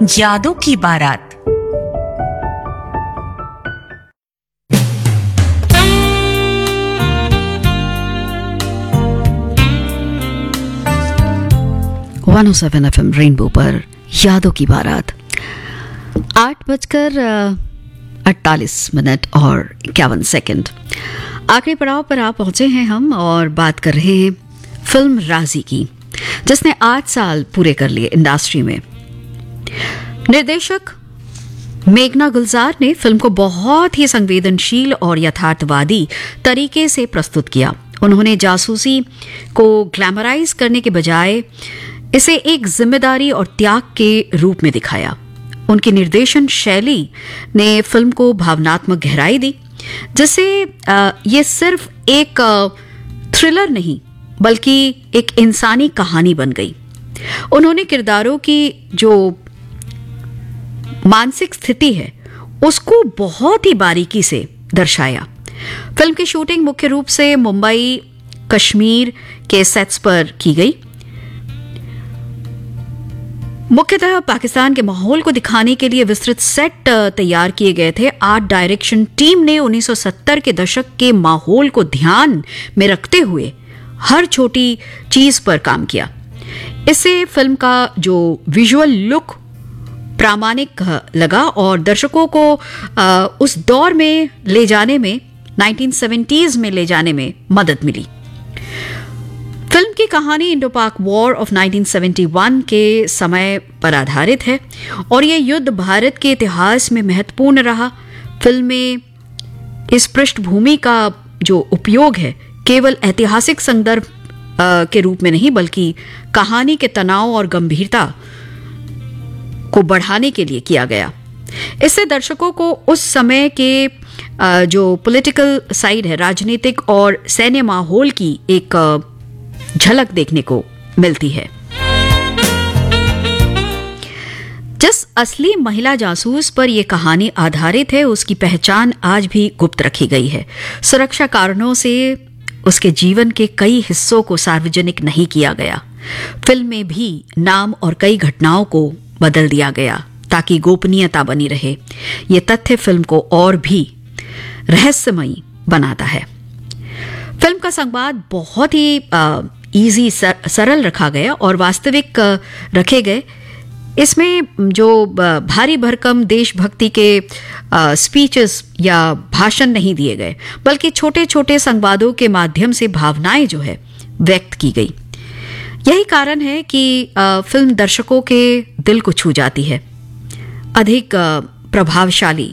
जादू की बारात। वन 107 FM रेनबो पर यादों की बारात। 8:48 और 51 आखिरी पड़ाव पर आप पहुंचे हैं हम और बात कर रहे हैं फिल्म राजी की, जिसने 8 साल पूरे कर लिए इंडस्ट्री में। निर्देशक मेघना गुलजार ने फिल्म को बहुत ही संवेदनशील और यथार्थवादी तरीके से प्रस्तुत किया। उन्होंने जासूसी को ग्लैमराइज करने के बजाय इसे एक जिम्मेदारी और त्याग के रूप में दिखाया। उनकी निर्देशन शैली ने फिल्म को भावनात्मक गहराई दी, जिससे ये सिर्फ एक थ्रिलर नहीं बल्कि एक इंसानी कहानी बन गई। उन्होंने किरदारों की जो मानसिक स्थिति है उसको बहुत ही बारीकी से दर्शाया। फिल्म की शूटिंग मुख्य रूप से मुंबई, कश्मीर के सेट्स पर की गई। मुख्यतः पाकिस्तान के माहौल को दिखाने के लिए विस्तृत सेट तैयार किए गए थे। आर्ट डायरेक्शन टीम ने 1970 के दशक के माहौल को ध्यान में रखते हुए हर छोटी चीज पर काम किया। इससे फिल्म का जो विजुअल लुक प्रामाणिक लगा और दर्शकों को उस दौर में ले जाने में, 1970s में ले जाने में मदद मिली। फिल्म की कहानी इंडो पाक वॉर ऑफ 1971 के समय पर आधारित है और यह युद्ध भारत के इतिहास में महत्वपूर्ण रहा। फिल्म में इस पृष्ठभूमि का जो उपयोग है केवल ऐतिहासिक संदर्भ के रूप में नहीं बल्कि कहानी के तनाव और गंभीरता को बढ़ाने के लिए किया गया। इससे दर्शकों को उस समय के जो पॉलिटिकल साइड है, राजनीतिक और सैन्य माहौल की एक झलक देखने को मिलती है। जिस असली महिला जासूस पर यह कहानी आधारित है उसकी पहचान आज भी गुप्त रखी गई है। सुरक्षा कारणों से उसके जीवन के कई हिस्सों को सार्वजनिक नहीं किया गया। फिल्म में भी नाम और कई घटनाओं को बदल दिया गया ताकि गोपनीयता बनी रहे। यह तथ्य फिल्म को और भी रहस्यमयी बनाता है। फिल्म का संवाद बहुत ही इजी, सरल रखा गया और वास्तविक रखे गए। इसमें जो भारी भरकम देशभक्ति के स्पीचेस या भाषण नहीं दिए गए बल्कि छोटे छोटे संवादों के माध्यम से भावनाएं जो है व्यक्त की गई। यही कारण है कि फिल्म दर्शकों के दिल को छू जाती है। अधिक प्रभावशाली